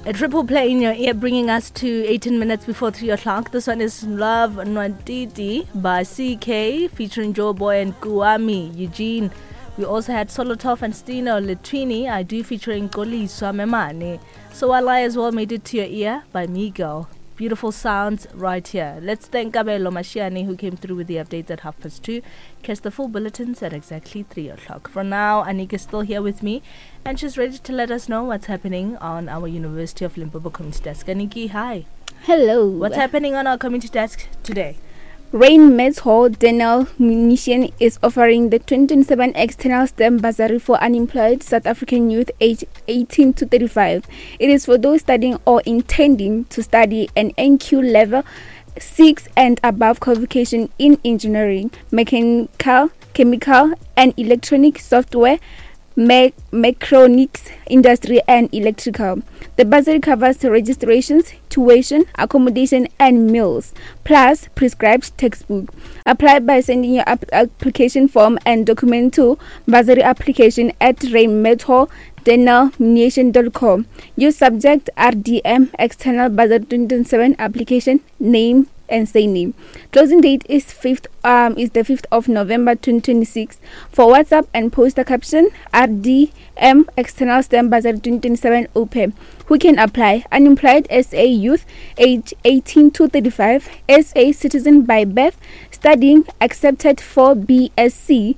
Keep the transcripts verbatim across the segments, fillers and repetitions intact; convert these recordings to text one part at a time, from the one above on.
A triple play in your ear, bringing us to eighteen minutes before three o'clock. This one is Love Nwantiti by C K, featuring Joe Boy and Kuami Eugene. We also had Solotov and Stino Litrini, I Do, featuring Koli Swamemane. So While I as well made it to your ear by Miguel. Beautiful sounds right here. Let's thank Kabelo Mashiane, who came through with the updates at half past two. Catch the full bulletins at exactly three o'clock. For now, Anika is still here with me, and she's ready to let us know what's happening on our University of Limpopo Community Desk. Aniki, hi. Hello. What's happening on our community desk today? Rheinmetall Denel Munition is offering the twenty twenty-seven External STEM Bursary for unemployed South African youth aged eighteen to thirty-five. It is for those studying or intending to study an N Q level six and above qualification in engineering, mechanical, chemical, and electronic software, me- mechatronics, industry, and electrical. The bursary covers registrations, tuition, accommodation, and meals, plus prescribed textbook. Apply by sending your ap- application form and document to bursary application at rheinmetall denel munition dot com. Use subject R D M External Bursary twenty twenty-seven application name and say name. Closing date is fifth um is the fifth of November twenty twenty-six. For WhatsApp and poster caption R D M External STEM Bursary twenty twenty-seven open. Who can apply? Unemployed S A youth age eighteen to thirty-five, S A citizen by birth, studying, accepted for B S c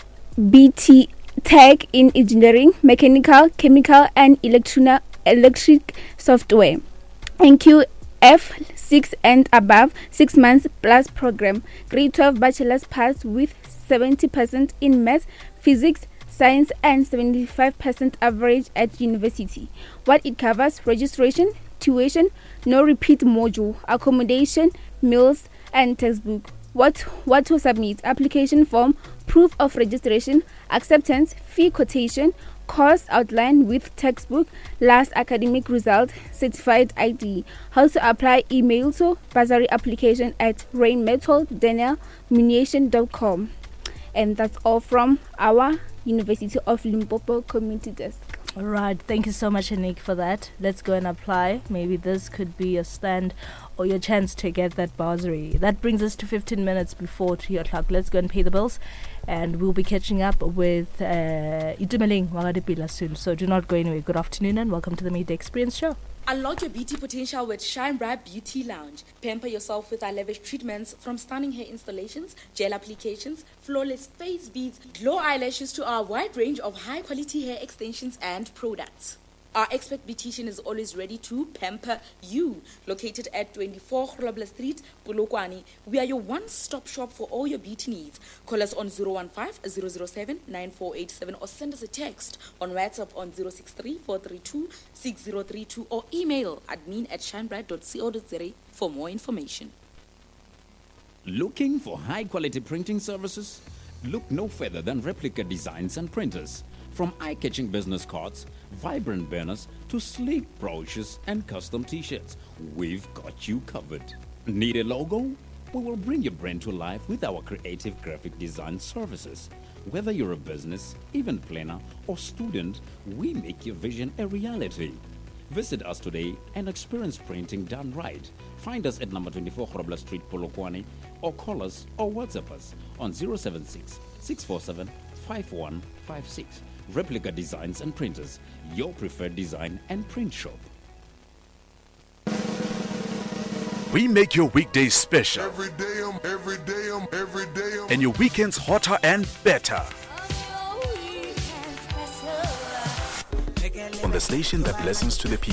B T Tech in engineering, mechanical, chemical, and electronic electric software. N Q F six and above, six months plus program. Grade twelve bachelor's pass with seventy percent in math, physics, science, and seventy-five percent average at university. What it covers: registration, tuition, no repeat module, accommodation, meals, and textbook. What what to submit: application form, proof of registration, acceptance, fee quotation, course outline with textbook, last academic result, certified I D. How to apply: email to bursary application at rheinmetall denel munition dot com. And that's all from our University of Limpopo Community Desk. All right, thank you so much, Anik, for that. Let's go and apply. Maybe this could be a stand or your chance to get that bursary. That brings us to fifteen minutes before three o'clock. Let's go and pay the bills, and we'll be catching up with uh, Itumeleng Wagadipila soon. So do not go anywhere. Good afternoon and welcome to the Media Experience Show. Unlock your beauty potential with Shine Bright Beauty Lounge. Pamper yourself with our lavish treatments, from stunning hair installations, gel applications, flawless face beads, glow eyelashes, to our wide range of high-quality hair extensions and products. Our expert beautician is always ready to pamper you. Located at twenty-four Grobler Street, Polokwane, we are your one-stop shop for all your beauty needs. Call us on zero one five, zero zero seven, nine four eight seven or send us a text on WhatsApp on zero six three, four three two, six zero three two or email admin at shinebright dot co dot za for more information. Looking for high-quality printing services? Look no further than Replica Designs and Printers. From eye-catching business cards, vibrant banners, to sleek brochures and custom t-shirts, we've got you covered. Need a logo? We will bring your brand to life with our creative graphic design services. Whether you're a business, event planner, or student, we make your vision a reality. Visit us today and experience printing done right. Find us at number twenty-four Grobler Street, Polokwane, or call us or WhatsApp us on zero seven six, six four seven, five one five six. Replica Designs and Printers, your preferred design and print shop. We make your weekdays special. Every day, um, every day, um, every day, um. And your weekends hotter and better. On the station that listens to the people.